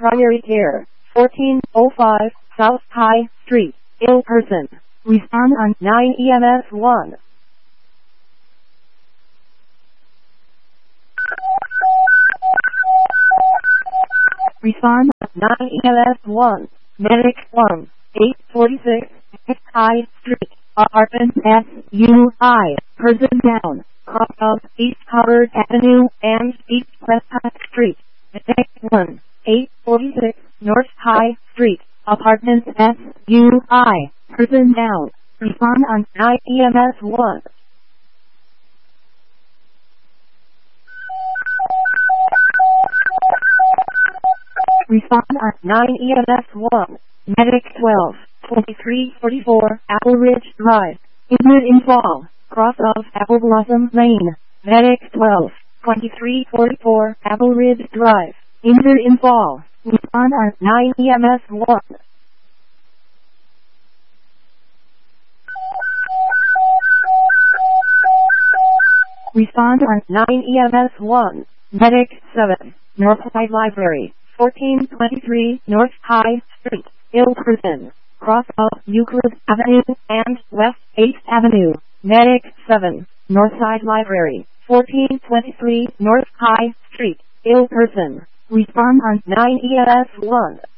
Primary Care, 1405 South High Street, ill person. Respond on 9 EMS 1. Respond on 9 EMS 1. Medic 1, 846 High Street, apartment SUI, person down, cross of East Hubbard Avenue and East Prescott Street. Medic 1, 846 North High Street, apartment SUI, person down. Respond on 9 EMS 1. Respond on 9 EMS 1. Medic 12, 2344 Apple Ridge Drive, injured in fall, cross of Apple Blossom Lane. Medic 12, 2344 Apple Ridge Drive, injured in fall. Respond on 9 EMS 1. Respond on 9 EMS 1. Medic 7, Northside Library, 1423 North High Street, ill person, cross of Euclid Avenue and West 8th Avenue. Medic 7, Northside Library, 1423 North High Street, ill person. Respond on 9 EMS 1.